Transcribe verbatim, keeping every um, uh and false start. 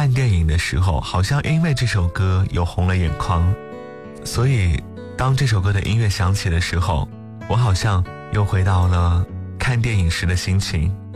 看电影的时候，好像因为这首歌又红了眼眶，所以当这首歌的音乐响起的时候，我好像又回到了看电影时的心情。